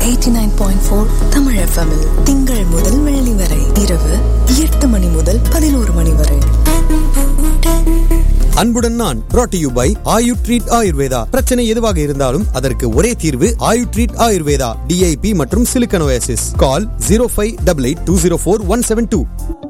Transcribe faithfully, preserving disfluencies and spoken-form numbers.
Eighty nine point four Tamil எஃப்எம்மில் திங்கள் முதல் வெள்ளி வரை இரவு எட்டு மணி முதல் பதினோரு மணி வரை. அன்புடன் நான் brought to you by Ayu treat Ayurveda. பிரச்சனை எதுவாக இருந்தாலும் அதற்கு ஒரே தீர்வு ஆயு ட்ரீட் ஆயுர்வேதா. டிஐபி மற்றும் சிலிக்கன் ஓஎஸ்எஸ். கால் zero five eight eight two zero four one seven two.